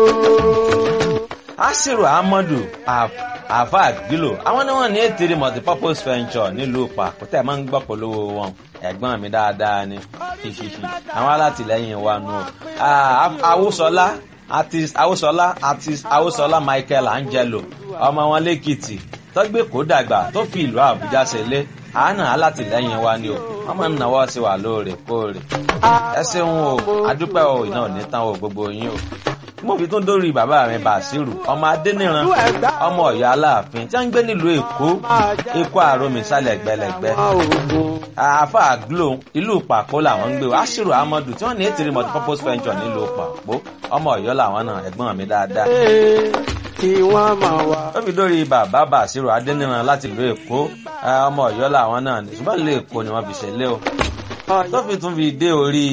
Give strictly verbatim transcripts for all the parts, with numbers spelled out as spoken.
Asiru Ahmadu Afag Gilo àwọn ni wọ́n ní ètèrè multipurpose venture nílùú Ìpàkúté tẹ́ máa ń gbọ́ polówó wọn ẹ̀gbọ́n mi dáadáa ni ṣíṣíṣí àwọn alátìlẹ́yìn wa nù Awúsọlá artist Awúsọlá artist Awúsọlá Michael Angelo ọmọ wọn lẹ́kìtì tọ́gbé kó dàgbà tó fi ìlú Àbújá ṣẹlẹ̀ àánà alátìlẹ́yìn wa ni o wọ́n máa ń náwó sí wa lóòrèkóòrè ẹ ṣeun o adúpẹ́ o iná ò ní tán o gbogbo yín o mo fi tún dórí bàbá mi Bàṣírù ọmọ Adéníran ọmọ Ọ̀yọ́ Aláàfin tí wọ́n ń gbé nílùú Èkó Èkó Àròmì sálẹ̀ gbẹlẹ̀gbẹ́ àáfà Glo ìlú Ìpàkó làwọn ń gbé o Asiru Ahmadu tí wọ́n ní ètìrí multipurpose venture nílùú Ìpàkó ọmọ Ọ̀yọ́ làwọn náà ẹ̀gbọ́n mi dáadáa ó fi dórí bàbá Bàṣírù Adéníran láti ìlú Èkó ọmọ Ọ̀yọ́ làwọn náà ṣùgbọ́n ìlú Èkó ni wọ́n fi ṣẹlẹ̀ o tó fi tún fi dé orí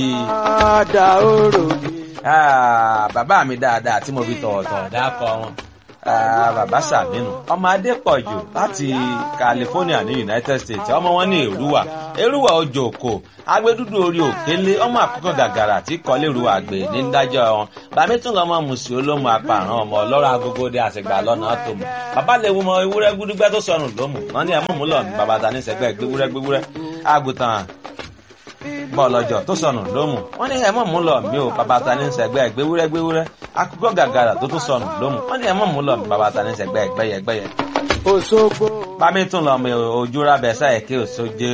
bàbá mi dáadáa tí mo fi tọ̀wọ̀tọ̀ dákọ wọn bàbá Sàmínú ọmọ Adépọ̀jù láti California ní United States ọmọ wọn ní Èrúwà Èrúwà Òjòkó agbẹdúdú orí òkèlè ọmọ àkọ́kọ́ gàgàrà tí kọ́lé Èrúwà àgbè ní dájọ́ wọn bàmí tún lọ́mọ mùsùlùmí olómù apààrọ̀ ọmọ ọlọ́rọ̀ agogo dé àṣegbà lọ́nà tó mọ̀ bàbá lè wo ọmọ ewúrẹ́ gbúdúgbẹ́ tó sọnù lómù wọn ní ẹ̀mú múlọ̀ ní bàbá ta ní sẹ́gbẹ́ gbéwúrẹ́ gbéwúrẹ́ àgùntàn bọ́ọ̀lọ́jọ́ tó sọnù lómù wọ́n ní ẹ̀mọ́ mú lọ mí o bàbá ta ní sẹ́gbẹ́ gbéwúrẹ́ gbéwúrẹ́ akókó gàgàrà tó tún sọnù lómù wọ́n ní ẹ̀mọ́ mú lọ mí bàbá ta ní sẹ́gbẹ́ gbẹ́yẹ gbẹ́yẹ. Òṣogbo bámi tún lọ mi ojú rábẹ sáyẹ kí Òṣojú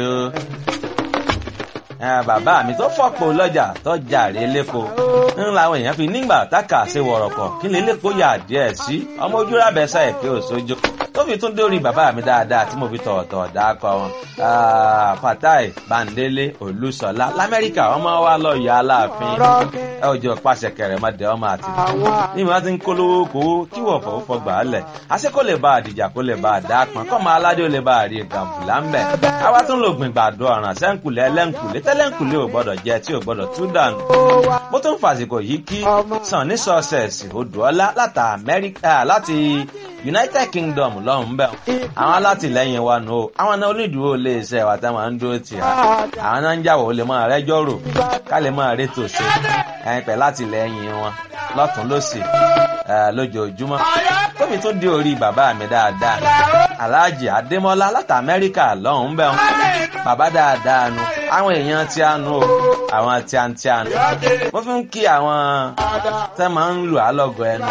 bàbá mi tó fọ́pọ̀ lọ́jà tó jàre lẹ́kọ̀ọ́ ń làwọn èèyàn fi nígbà tákà sí wọ̀rọ̀kọ̀ kí lè lẹ́kọ̀ọ́ yà díẹ̀ sí ọmọ ojú rábẹ sáyẹ kí Òṣojú tó fi tún dórí bàbá mi dáadáa tí mo fi tọ̀ọ̀tọ̀ dákọ̀ wọn Fatai Bandele Olúṣọlá l'Amẹ́ríkà ọmọ wa lọ́ọ̀yà Aláàfin ẹ ò jọ pàṣẹ kẹrẹ mọ́dẹ ọmọ àti ní ìwọ́n ti ń kólówó kówó kí wọ́n fọwọ́ fọgbà á lẹ̀ àṣẹ kó lè bá àdìjà kó lè bá àdápọn kọ́mọ aládé ó lè bá àrí gàmbùlà ń bẹ̀ àwa tún lò gbìn gbàdo ọ̀ràn sẹ́ńkùlé ẹlẹ́ńkùlé tẹ́lẹ́ńkùlé ò gbọ́dọ̀ jẹ tí ò gbọ́dọ̀ tú dànù bó tún fàsìkò yìí kí sàn ní sọ́ọ̀sẹ̀sì Odùọlá láti United Kingdom lọ́hùn bẹ́ẹ̀ àwọn alátìlẹ́yìn wa nù ó àwọn náà onídùúró lè ṣe ẹ̀wà táwọn ń dúró tì á àwọn náà ń jáwọ́ lè máa rẹ́jọ́ rò ká lè máa rétò ṣe ẹ̀yìn pẹ̀ látìlẹ́yìn wọn lọ́tún lọ́sì lójoojúmọ́ tóbi tó dé orí bàbá mi dáadáa Aláàjì Adémọ́lá láti Amẹ́ríkà lọ́hùn bẹ́ẹ̀ bàbá dáadáa nu àwọn èèyàn tí a nu o àwọn tí a ń tí a nu mo fi ń kí àwọn tẹ́ máa ń lù á lọ́gọ̀ ẹnu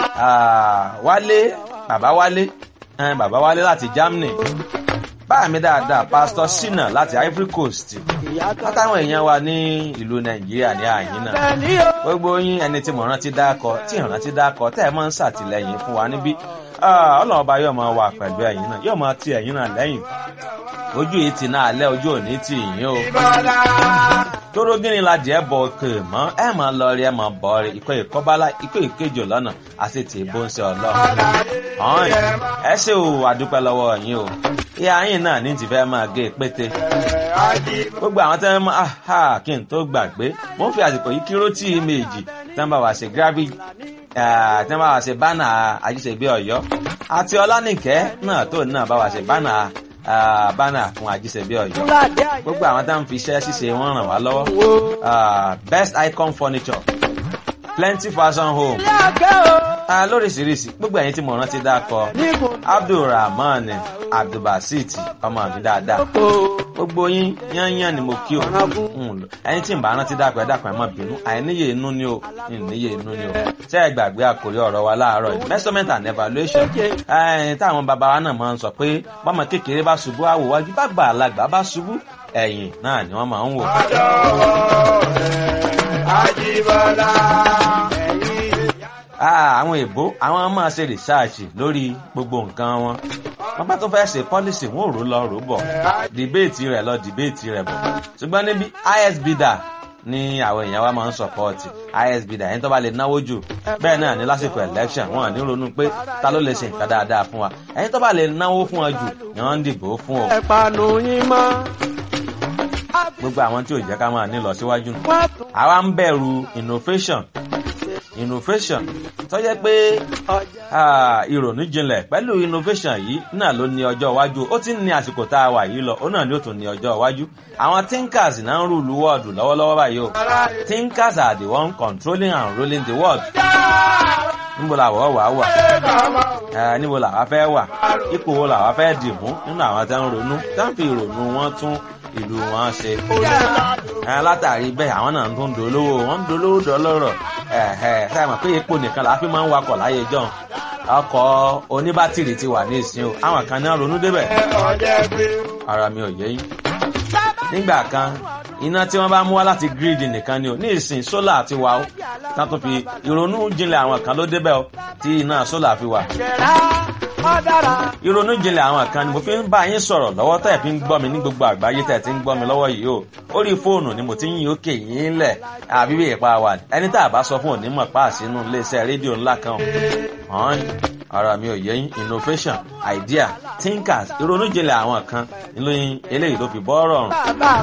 Wálé bàbá Wálé bàbá Wálé láti Germany báà mi dáadáa Pastor Sina láti Ivory Coast látàwọn èèyàn wa ní ìlú Nàìjíríà ní àyín náà gbogbo yín ẹni tí mo rántí dákọ tí ìrántí dákọ tẹ́ ẹ máa ń ṣàtìlẹ́yìn fún wa níbí Ọlọ́run ọba yóò máa wà pẹ̀lú ẹ̀yin náà yóò máa ti ẹ̀yin náà lẹ́yìn ojú yìí ti náà alẹ́ ojú òní ti yín o tóró gíní la jẹ́ bọ̀ òkè mọ́ ẹ máa lọ rí ẹ máa bọ̀ rí ikọ̀ ìkọ́bálá ikọ̀ ìkejì lọ́nà àti tì í bó ń ṣe Ọlọ́run ọ̀hún ẹ ṣe o àdúpẹ́ lọ́wọ́ yín o ìyá yín náà ní ti fẹ́ máa gé pété gbogbo àwọn tẹ́ máa ha kí n tó gbàgbé mo ń fi àsìkò yìí kíró tí méjì tẹ́ ń bá wa ṣe gravity tẹ́ ń bá wa ṣe bánà Ajíṣebí Ọ̀yọ́ àti Ọlánìkẹ́ náà tó náà bá wa ṣe bánà bánà fún Ajíṣebí Ọ̀yọ́ gbogbo àwọn tá ń fi iṣẹ́ ṣíṣe wọn ràn wá lọ́wọ́ Best Icon Furniture Plenty Fashion Home lóríṣiríṣi gbogbo ẹ̀yin tí mo rántí dákọ Abdulrahman Abdulbasit ọmọ mi dáadáa gbogbo yín yányán ni mo kí o ẹ̀yin tí n bá rántí dákọ ẹ dákọ ẹ má bínú àìníye inú ni o ìníye inú ni o ṣé ẹ gbàgbé àkórí ọ̀rọ̀ wa láàárọ̀ yìí measurement and evaluation táwọn bàbá wa náà máa ń sọ pé bọ́mọ kékeré bá ṣubú àwòwájú bá gbà alágbà bá ṣubú ẹ̀yìn náà ni wọ́n máa ń wò. Àjíbọ́lá àwọn èbó àwọn máa ṣe rìsáàṣì lórí gbogbo nǹkan wọn wọ́n bá tó fẹ́ ṣe pọ́lísì wọn ò rò lọ rò bọ̀ dìbéètì rẹ̀ lọ dìbéètì rẹ̀ bọ̀ ṣùgbọ́n níbi I S B D A ní àwọn èèyàn wa máa ń sọ̀pọ̀tì I S B D A ẹni tó bá lè náwó jù bẹ́ẹ̀ náà ní lásìkò election wọn ní ronú pé ta ló lè ṣe nǹkan dáadáa fún wa ẹni tó bá lè náwó fún ọ jù ni wọ́n ń dìbò fún o. ẹ̀pànù yín mọ́ gbogbo àwọn tí ò jẹ́ ká máa ní lọ síwájú nù àwa ń bẹ̀rù innovation innovation tó jẹ́ pé ìrònú jinlẹ̀ pẹ̀lú innovation yìí náà ló ní ọjọ́ iwájú ó ti ń ní àsìkò tá a wà yìí lọ ó náà ni ó tún ní ọjọ́ iwájú àwọn thinkers náà ń rúlu world lọ́wọ́lọ́wọ́ báyìí o thinkers are the one controlling and ruling the world níbo làwọ̀ wà wà ẹ níbo làwa fẹ́ wà ipò wo làwa fẹ́ dì mú nínú àwọn tí wọ́n ń ronú tí wọ́n fi ìrònú wọn tún ìlú wọn ṣe ẹ látàrí bẹ́ẹ̀ àwọn náà tún dolówó wọ́n ń dolówó dọlọ́rọ̀ ẹ ẹ sáà mọ̀ pé epo nìkan làá fi máa ń wakọ̀ láyé jọ́un ọkọ̀ oníbátìrì ti wà ní ìsìn o àwọn kan náà ronú débẹ̀ ara mi ò yé yín nígbà kan iná tí wọ́n bá mú wá láti gírídì nìkan ni o ní ìsìn sólà ti wà ó tán tó fi ìrònú jinlẹ̀ àwọn kan ló débẹ̀ o tí iná sólà fi wà ìrònú jinlẹ̀ àwọn kan ni mo fi ń bá yín sọ̀rọ̀ lọ́wọ́ tẹ́ ẹ̀ fi ń gbọ́ mi ní gbogbo àgbáyé tẹ́ ẹ̀ ti ń gbọ́ mi lọ́wọ́ yìí o orí fóònù ni mo ti ń yín òkè yín lẹ̀ àbí bí ìpa wà ẹni tá a bá sọ fún onímọ̀ pa àsínú iléeṣẹ́ rédíò ńlá kan hàn ara mi ò yé yín innovation idea thinkers ìrònú jinlẹ̀ àwọn kan nínú eléyìí ló fi bọ́ rọrùn